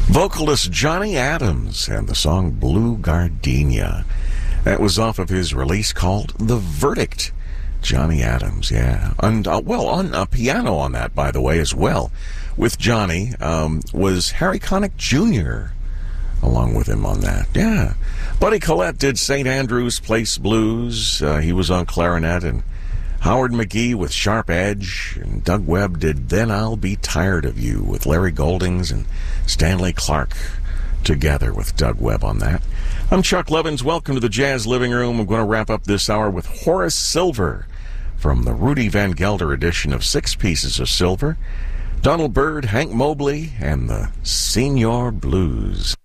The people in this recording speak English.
Vocalist Johnny Adams and the song Blue Gardenia. That was off of his release called The Verdict. Johnny Adams, yeah. And, on a piano on that, by the way, as well, with Johnny, was Harry Connick Jr., along with him on that, yeah. Buddy Collette did St. Andrew's Place Blues. He was on clarinet, and Howard McGee with Sharp Edge, and Doug Webb did Then I'll Be Tired of You with Larry Goldings and Stanley Clarke together with Doug Webb on that. I'm Chuck Levins. Welcome to the Jazz Living Room. I'm going to wrap up this hour with Horace Silver from the Rudy Van Gelder edition of Six Pieces of Silver, Donald Byrd, Hank Mobley, and the Senior Blues.